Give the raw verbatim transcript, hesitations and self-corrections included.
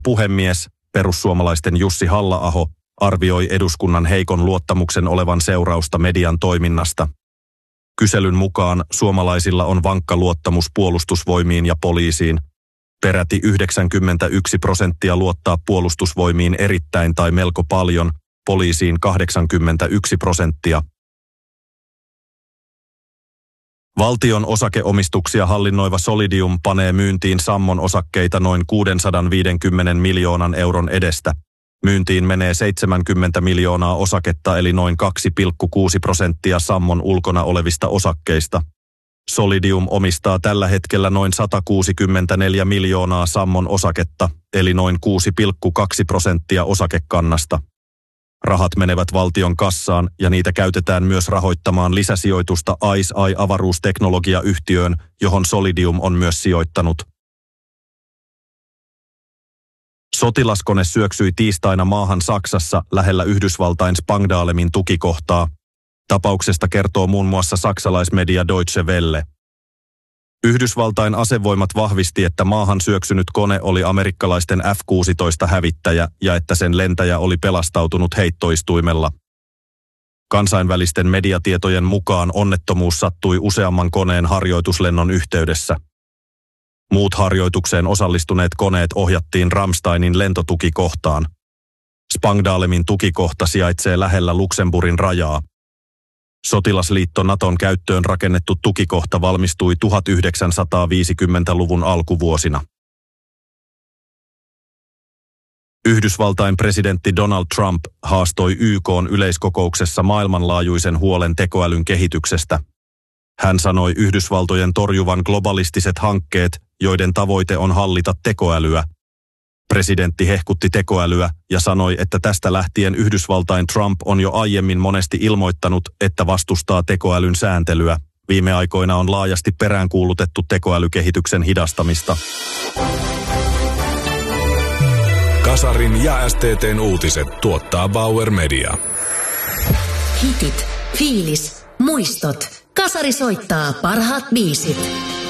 Puhemies, perussuomalaisten Jussi Halla-aho, arvioi eduskunnan heikon luottamuksen olevan seurausta median toiminnasta. Kyselyn mukaan suomalaisilla on vankka luottamus puolustusvoimiin ja poliisiin. Peräti yhdeksänkymmentäyksi prosenttia luottaa puolustusvoimiin erittäin tai melko paljon, poliisiin kahdeksankymmentäyksi prosenttia. Valtion osakeomistuksia hallinnoiva Solidium panee myyntiin Sammon osakkeita noin kuusisataaviisikymmentä miljoonan euron edestä. Myyntiin menee seitsemänkymmentä miljoonaa osaketta eli noin kaksi pilkku kuusi prosenttia Sammon ulkona olevista osakkeista. Solidium omistaa tällä hetkellä noin sata kuusikymmentäneljä miljoonaa Sammon osaketta eli noin kuusi pilkku kaksi prosenttia osakekannasta. Rahat menevät valtion kassaan ja niitä käytetään myös rahoittamaan lisäsijoitusta I C E I-avaruusteknologiayhtiöön, johon Solidium on myös sijoittanut. Sotilaskone syöksyi tiistaina maahan Saksassa lähellä Yhdysvaltain Spangdalemin tukikohtaa. Tapauksesta kertoo muun muassa saksalaismedia Deutsche Welle. Yhdysvaltain asevoimat vahvisti, että maahan syöksynyt kone oli amerikkalaisten F kuusitoista hävittäjä ja että sen lentäjä oli pelastautunut heittoistuimella. Kansainvälisten mediatietojen mukaan onnettomuus sattui useamman koneen harjoituslennon yhteydessä. Muut harjoitukseen osallistuneet koneet ohjattiin Ramsteinin lentotukikohtaan. Spangdalemin tukikohta sijaitsee lähellä Luxemburgin rajaa. Sotilasliitto Naton käyttöön rakennettu tukikohta valmistui tuhatyhdeksänsataaviisikymmentäluvun alkuvuosina. Yhdysvaltain presidentti Donald Trump haastoi Y K:n yleiskokouksessa maailmanlaajuisen huolen tekoälyn kehityksestä. Hän sanoi Yhdysvaltojen torjuvan globalistiset hankkeet, joiden tavoite on hallita tekoälyä. Presidentti hehkutti tekoälyä ja sanoi, että tästä lähtien Yhdysvaltain Trump on jo aiemmin monesti ilmoittanut, että vastustaa tekoälyn sääntelyä. Viime aikoina on laajasti peräänkuulutettu tekoälykehityksen hidastamista. Kasarin ja S T T:n uutiset tuottaa Bauer Media. Hitit, fiilis, muistot. Kasari soittaa parhaat biisit.